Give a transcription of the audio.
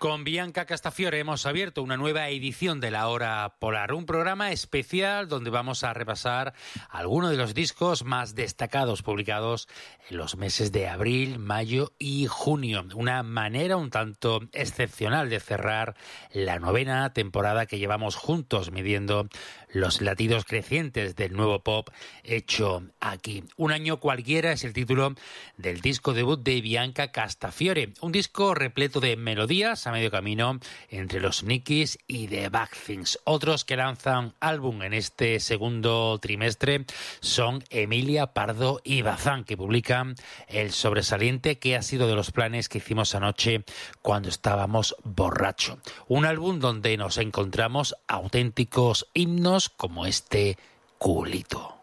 Con Bianca Castafiore hemos abierto una nueva edición de La Hora Polar, un programa especial donde vamos a repasar algunos de los discos más destacados publicados en los meses de abril, mayo y junio. Una manera un tanto excepcional de cerrar la 9ª temporada que llevamos juntos midiendo los latidos crecientes del nuevo pop hecho aquí. Un año cualquiera es el título del disco debut de Bianca Castafiore, un disco repleto de melodías a medio camino entre los Nikis y The Bad Things. Otros que lanzan álbum en este segundo trimestre son Emilia Pardo y Bazán, que publican el sobresaliente que ha sido de los planes que hicimos anoche cuando estábamos borracho. Un álbum donde nos encontramos auténticos himnos como este Culito.